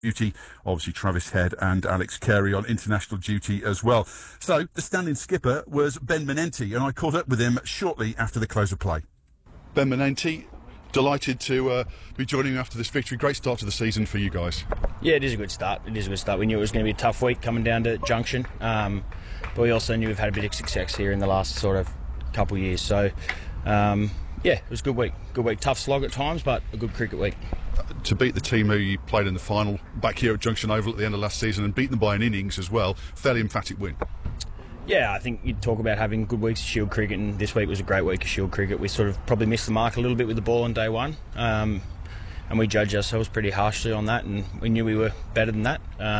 duty, obviously Travis Head and Alex Carey on international duty as well. So the standing skipper was Ben Manenti, and I caught up with him shortly after the close of play. Ben Manenti, delighted to be joining you after this victory. Great start to the season for you guys. Yeah, it is a good start. We knew it was going to be a tough week coming down to Junction, but we also knew we've had a bit of success here in the last sort of couple of years. So, yeah, it was a good week. Good week. Tough slog at times, but a good cricket week. To beat the team who you played in the final back here at Junction Oval at the end of last season and beat them by an innings as well, fairly emphatic win. Yeah, I think you'd talk about having good weeks of Shield cricket, and this week was a great week of Shield cricket. We sort of probably missed the mark a little bit with the ball on day one, and we judged ourselves pretty harshly on that, and we knew we were better than that,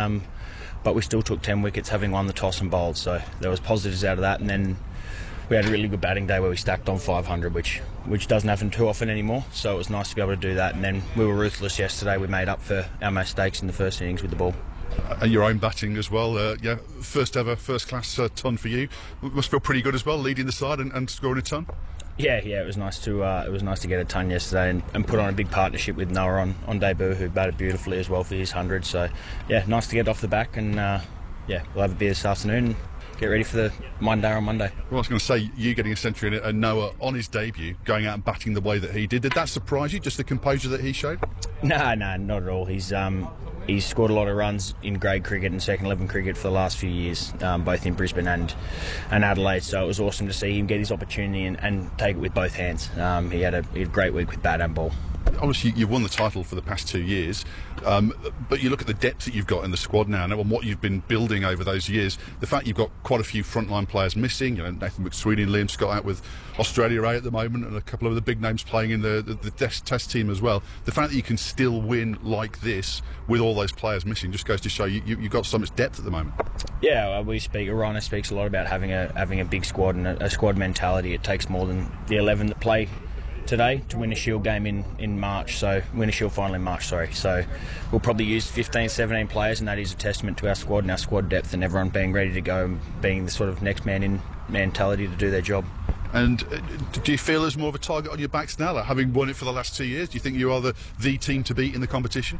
but we still took 10 wickets having won the toss and bowled, so there was positives out of that. And then we had a really good batting day where we stacked on 500, which doesn't happen too often anymore, so it was nice to be able to do that. And then we were ruthless yesterday. We made up for our mistakes in the first innings with the ball. And your own batting as well, yeah, first ever first class ton for you. Must feel pretty good as well, leading the side and scoring a ton. Yeah, it was nice to get a ton yesterday and put on a big partnership with Noah on debut, who batted beautifully as well for his 100. So yeah, nice to get off the back, and yeah, we'll have a beer this afternoon and get ready for the Monday on Monday. Well, I was going to say, you getting a century and Noah on his debut, going out and batting the way that he did that surprise you, just the composure that he showed? No, not at all. He's scored a lot of runs in grade cricket and second 11 cricket for the last few years, both in Brisbane and Adelaide, so it was awesome to see him get his opportunity and take it with both hands. He had a great week with bat and ball. Obviously, you've won the title for the past 2 years, but you look at the depth that you've got in the squad now and what you've been building over those years. The fact you've got quite a few frontline players missing, Nathan McSweeney and Liam Scott out with Australia A at the moment, and a couple of the big names playing in the test team as well. The fact that you can still win like this with all those players missing just goes to show you've got so much depth at the moment. Yeah, Rhino speaks a lot about having a big squad and a squad mentality. It takes more than the 11 that play today to win a Shield game in March, so win a Shield final in March, so we'll probably use 15, 17 players, and that is a testament to our squad and our squad depth and everyone being ready to go and being the sort of next man in mentality to do their job. And do you feel there's more of a target on your backs now, like having won it for the last 2 years? Do you think you are the team to beat in the competition?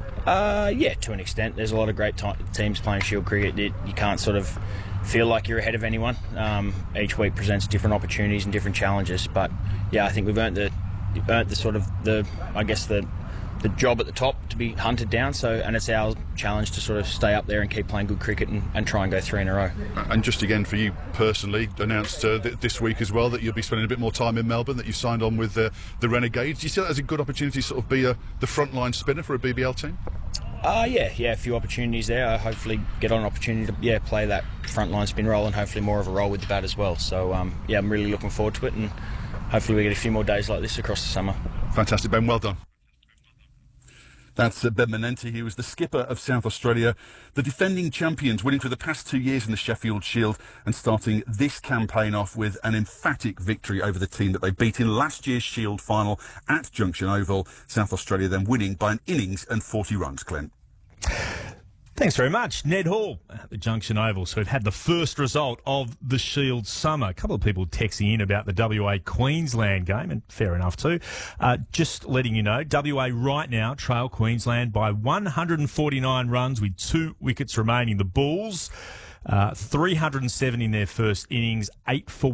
Yeah, to an extent. There's a lot of great teams playing Shield cricket. You can't sort of feel like you're ahead of anyone. Each week presents different opportunities and different challenges, but yeah, I think we've earned the sort of the job at the top to be hunted down. So, and it's our challenge to sort of stay up there and keep playing good cricket and try and go 3 in a row. And just again for you personally, announced this week as well that you'll be spending a bit more time in Melbourne, that you've signed on with the Renegades. Do you see that as a good opportunity to sort of be the frontline spinner for a BBL team? Yeah, a few opportunities there. I hopefully get on an opportunity to play that frontline spin role and hopefully more of a role with the bat as well. So yeah, I'm really looking forward to it, and hopefully we get a few more days like this across the summer. Fantastic, Ben. Well done. That's Ben Manenti. He was the skipper of South Australia, the defending champions, winning for the past 2 years in the Sheffield Shield and starting this campaign off with an emphatic victory over the team that they beat in last year's Shield final at Junction Oval. South Australia then winning by an innings and 40 runs, Clint. Thanks very much. Ned Hall at the Junction Oval. So we've had the first result of the Shield summer. A couple of people texting in about the WA Queensland game, and fair enough too. Just letting you know, WA right now trail Queensland by 149 runs with 2 wickets remaining. The Bulls, 307 in their first innings, 8 for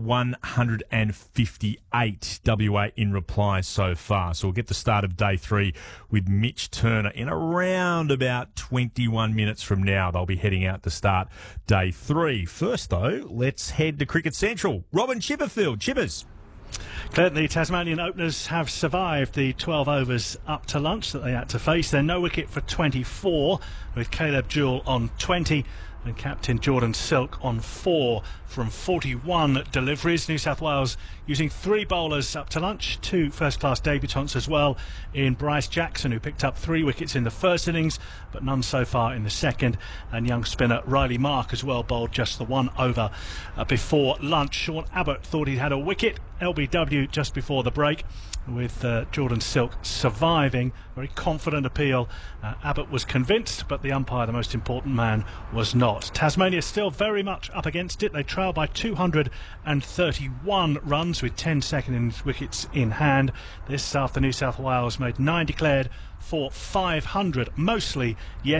158 WA in reply so far. So we'll get the start of day 3 with Mitch Turner in around about 21 minutes from now. They'll be heading out to start day 3. First though, let's head to Cricket Central. Robin Chipperfield. Chippers. The Tasmanian openers have survived the 12 overs up to lunch that they had to face. They're no wicket for 24, with Caleb Jewell on 20 and captain Jordan Silk on 4 from 41 deliveries. New South Wales using 3 bowlers up to lunch, 2 first-class debutants as well in Bryce Jackson, who picked up 3 wickets in the first innings, but none so far in the second, and young spinner Riley Mark as well bowled just the 1 over before lunch. Sean Abbott thought he'd had a wicket, LBW just before the break, with Jordan Silk surviving. Very confident appeal. Abbott was convinced, but the umpire, the most important man, was not. Tasmania still very much up against it. They trail by 231 runs with 10 second innings wickets in hand. This after New South Wales made 9 declared for 500, mostly yes.